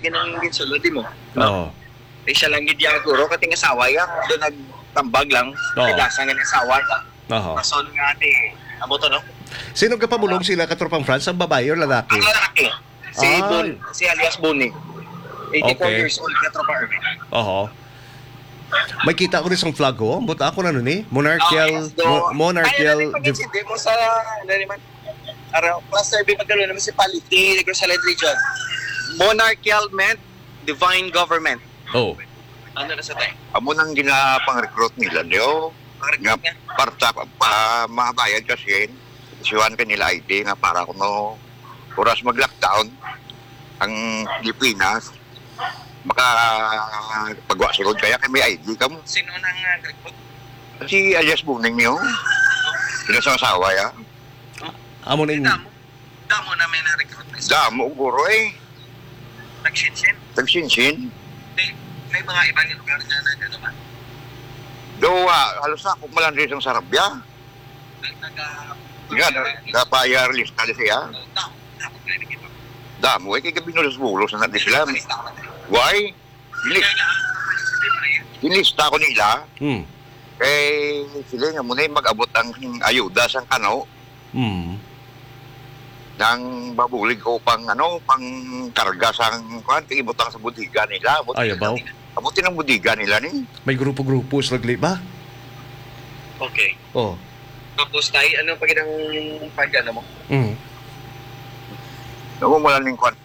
ginang ginsulod mo. Oo. Eh siya lang gidyaguro kating asawa ya. Doon nagtambag lang. Oo. Kidasa nga ng asawa. Oo. Pasol nga ati. Amo to no? Sino ka pamulong sila katropang France? Ang babae o lalaki? Ang lalaki. Si Ay. Bon, si alias Bonnie. 84 Okay. years old ka tropa Irvin. Oo. May kita ko rin sa flag ko. Buta ako na nun eh. Monarchial. Monarchial. Ay, pag-insindi mo sa, ano naman, plus survey magkaroon ng municipality, Negros Salad Region. Monarchial meant divine government. Oh. Ano na sa tayo? Amo nang ginapang-recruit nila niyo. Nga parta pa mabayad kasi siwan ka nila ID nga para kuno oras mag-lockdown ang Pilipinas maka pagwa sulod kaya kay may ID ka mo. Sino nang recruit? Si alias Buning niyo. Sila sa asawa ya. Amo na yung... Damo na may na-recruit. Damo guro eh. Nag-shin-shin. Tagsinsin. May mga ibang lugar na ano ba? Do halos na kung malandri sa Sarabia. Nga napayar lista na siya. Damo eh kay binulos-bulos na natin sila. Why? Ilista ko nila. Eh, sila nga muna mag-abot ang ayuda sa kano ng babulig o pang karga sa kwanti, ibutang sa budiga nila. Ayabaw. Abutin ang budiga nila ni. May grupo-grupo sa lagli ba? Okay. Oh. Tapos tayo, ano pag ang pag-ano mo? Nawawala ng kwanti.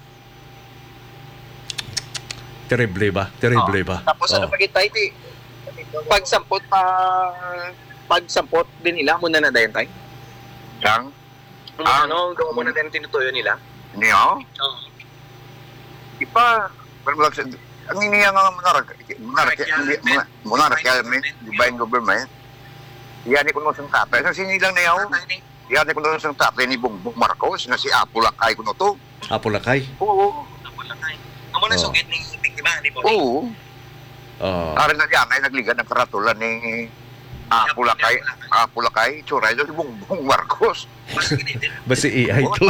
Terrible ba? Terrible ba? Tapos ano pag tayo, pagsampot din nila muna na dayon tayo? Sang? Ano, gawa muna din tinutuyo nila? Niyo? Oo. Ipa, ang iniya nga monarchical divine government. Yan ko nung sang tatay. Sa sinilang na yaw. Yan ko nung sang tatay ni Bongbong Marcos na si Apo Lakay ko no to. Apo Lakay? Oo. Amo na sugit ni biktima ni Bonnie. Oo. Karin na diyan ay nagligad ng karatulan ni Apo Lakay, tsuray doon si Bongbong Marcos. Basi AI to.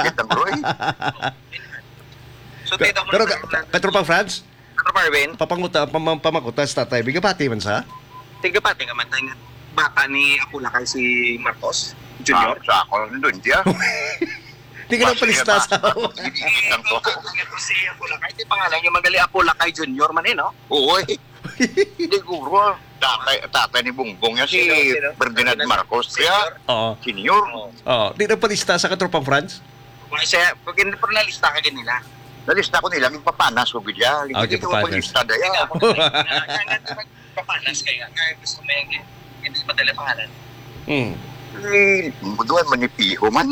So, tito mo Pero katropang France, Tropa Arvin, pamakuta sa tatay. Bigapati man sa? tigapati nga man tayo nga bata ni Apulakay si Marcos Junior. Sa ako doon diya. Hindi ka lang palista sa Si Apulakay, di pangalan niya magali Apulakay Junior man no? Oo eh. Siguro, tatay ni Bongbong yan si Sino? Ferdinand Marcos. Kaya, Oo. senior. Oo. Di na palista sa katropang France? Kasi pag hindi pa nalista ka din nila. Nalista ko nila, yung papanas ko bigya. Hindi ko papanas. palista daya. Papanas kaya nga gusto mo yung hindi madali pangalan. Eh, doon manipiho man.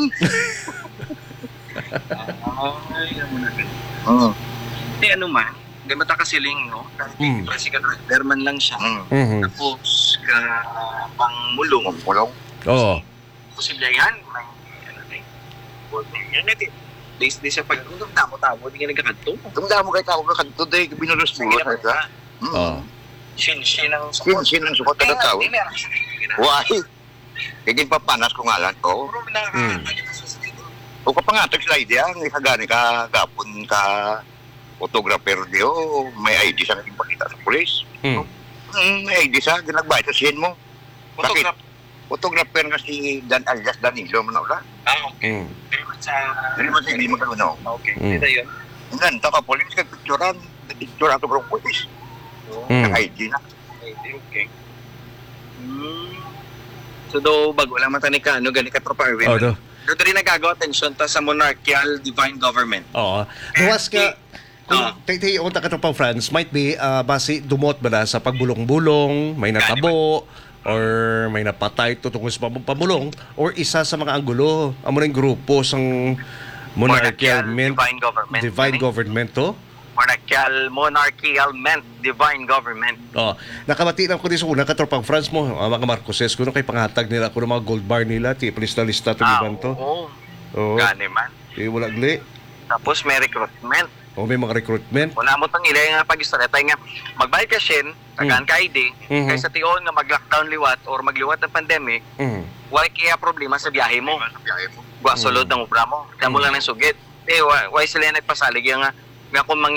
Ay, ano na ganun. Mm. Hindi ano man, hindi matakasiling, no? Kasi ka-driver man lang siya. Tapos ka pangmulong. Mulong. Oo. Posible yan. Ano na yan natin. Di siya pag tamo-tamo, di ka nagkakanto. Tumda mo kay tao ka kanto day, binulos-bulos na ito. Oo. Shin ang support. Sin ang sukat na tao. Hindi meron siya. Why? Kaya papanas ko ngalan ko. Puro nakakakita sa sito. O kapangatag slide yan, ikagani ka, gapon ka, photographer diyo, may ID sa naging pakita sa polis. May ID sa, ginagbayad sa sin mo. Bakit? Photographer nga si Dan alias Danilo, man wala. Okay. Hindi mo sige, magkano. Okay, ito yun. Yan, taka polis, kagpicturan, nagpicture ato ng polis. Naka-ID na. Okay. So do bago lang matanik ka, ano, gani ka Tropa Arvin. Oo. Doon rin nagagawa atensyon ta sa monarchial divine government. Oo. Luwas ka, kung tayo yung katropang France, might be, basi dumot ba na sa pagbulong-bulong, may natabo, or may napatay tutungkol sa pamulong, or isa sa mga anggulo, amo na yung grupo sang monarchial divine government to? Monarchial meant divine government. Oh, nakabati lang ko din sa una katropang France mo, mga Marcoses, kuno kay panghatag nila kuno mga gold bar nila, ti lista to giban to. Oo. Gani man. Wala gli. Tapos may recruitment. May mga recruitment. Wala mo tang ila nga pag-istorya nga magbayad ka sin, tagaan ka ID, kaysa tion nga mag-lockdown liwat or magliwat ng pandemic, wala kaya problema sa biyahe mo. Wa sulod ng obra mo. Damo lang ng sugit. Why sila nagpasalig nga kung